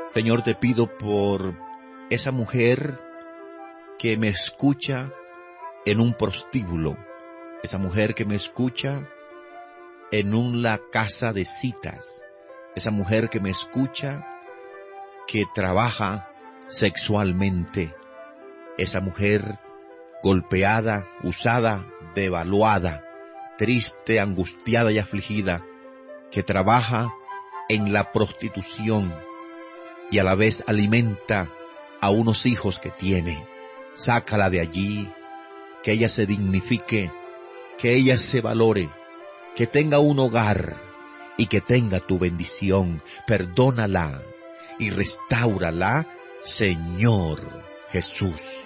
Señor, te pido por esa mujer que me escucha en un prostíbulo, esa mujer que me escucha en una casa de citas, esa mujer que me escucha que trabaja sexualmente, esa mujer golpeada, usada, devaluada, triste, angustiada y afligida, que trabaja en la prostitución y a la vez alimenta a unos hijos que tiene. Sácala de allí, que ella se dignifique, que ella se valore, que tenga un hogar y que tenga tu bendición. Perdónala y restáurala, Señor Jesús.